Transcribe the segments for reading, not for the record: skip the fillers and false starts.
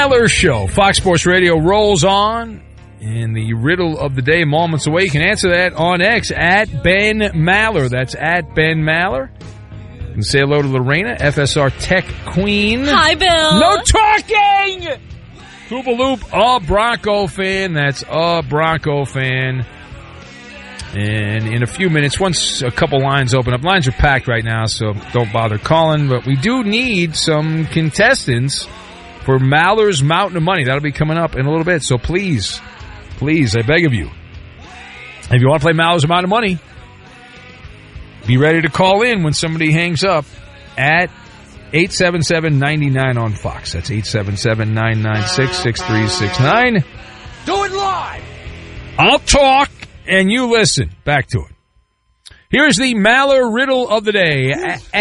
Maller Show. Fox Sports Radio rolls on. And the riddle of the day, moments away. You can answer that on X at Ben Maller. That's at Ben Maller. You can say hello to Lorena, FSR Tech Queen. Hi, Bill. No talking! Koopaloop, a Bronco fan. That's a Bronco fan. And in a few minutes, once a couple lines open up, lines are packed right now, so don't bother calling. But we do need some contestants for Maller's Mountain of Money. That'll be coming up in a little bit, so please, I beg of you, if you want to play Maller's Mountain of Money, be ready to call in when somebody hangs up at 877-99 on Fox. That's 877-996-6369. Do it live! I'll talk, and you listen. Back to it. Here's the Maller riddle of the day.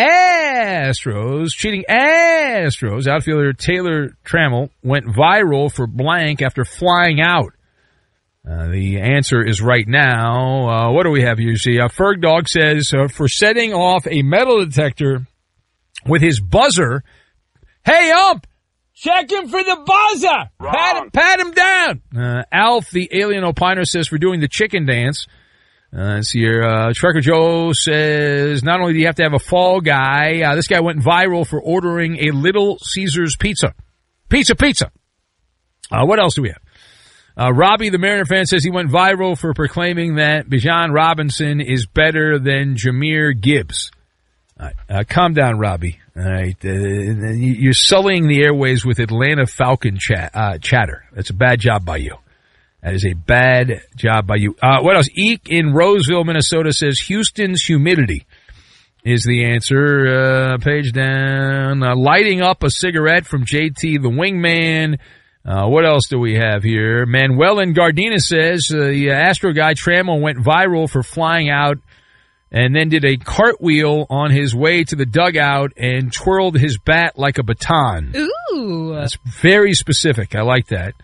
Cheating Astros outfielder Taylor Trammell went viral for blank after flying out. The answer is right now. What do we have here? See, Ferg Dog says for setting off a metal detector with his buzzer. Hey, Ump! Check him for the buzzer! Pat him down! Alf, the alien opiner, says for doing the chicken dance. Let's see here. Trucker Joe says, not only do you have to have a fall guy, this guy went viral for ordering a Little Caesars pizza. Pizza. What else do we have? Robbie, the Mariner fan, says he went viral for proclaiming that Bijan Robinson is better than Jahmyr Gibbs. All right, calm down, Robbie. All right, you're sullying the airways with Atlanta Falcon chatter. That's a bad job by you. That is a bad job by you. What else? Eek in Roseville, Minnesota says Houston's humidity is the answer. Page down. Lighting up a cigarette from JT the Wingman. What else do we have here? Manuel in Gardena says the Astro guy Trammell went viral for flying out and then did a cartwheel on his way to the dugout and twirled his bat like a baton. Ooh. That's very specific. I like that.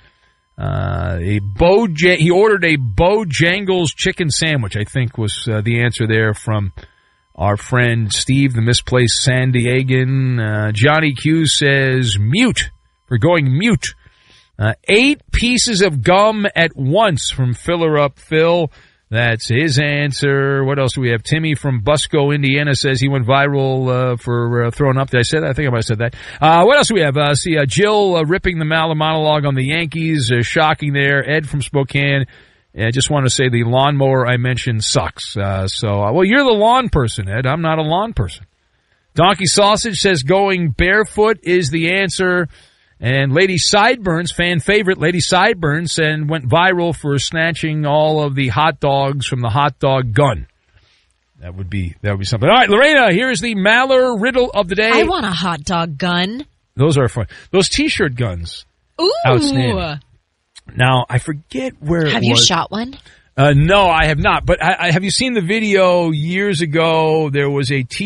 He ordered a Bojangles chicken sandwich, I think was the answer there from our friend Steve, the misplaced San Diegan. Johnny Q says mute. We're going mute. 8 pieces of gum at once from Filler Up Phil. That's his answer. What else do we have? Timmy from Busco, Indiana says he went viral for throwing up. Did I say that? I think I might have said that. What else do we have? Jill ripping the Maller monologue on the Yankees. Shocking there. Ed from Spokane. I just want to say the lawnmower I mentioned sucks. Well, you're the lawn person, Ed. I'm not a lawn person. Donkey Sausage says going barefoot is the answer. And Lady Sideburns, fan favorite, Lady Sideburns, and went viral for snatching all of the hot dogs from the hot dog gun. That would be something. All right, Lorena, here is the Maller riddle of the day. I want a hot dog gun. Those are fun. Those T-shirt guns. Ooh. Outstanding. Now, I forget where it was. Have you shot one? No, I have not. But have you seen the video years ago? There was a